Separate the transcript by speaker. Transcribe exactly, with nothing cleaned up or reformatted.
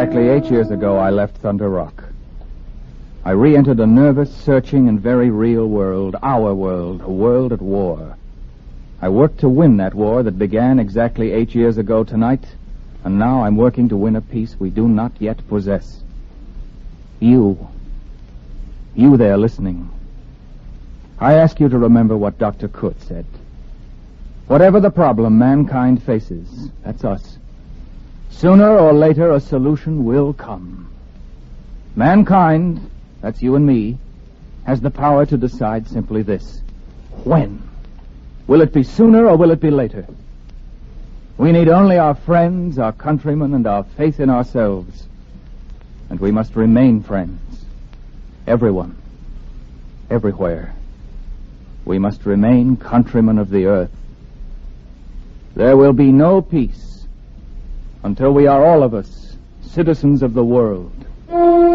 Speaker 1: Exactly eight years ago, I left Thunder Rock. I re-entered a nervous, searching, and very real world, our world, a world at war. I worked to win that war that began exactly eight years ago tonight, and now I'm working to win a peace we do not yet possess. You, you there listening, I ask you to remember what Doctor Kut said. Whatever the problem mankind faces, that's us. Sooner or later, a solution will come. Mankind, that's you and me, has the power to decide simply this. When? Will it be sooner or will it be later? We need only our friends, our countrymen, and our faith in ourselves. And we must remain friends. Everyone. Everywhere. We must remain countrymen of the earth. There will be no peace until we are all of us citizens of the world.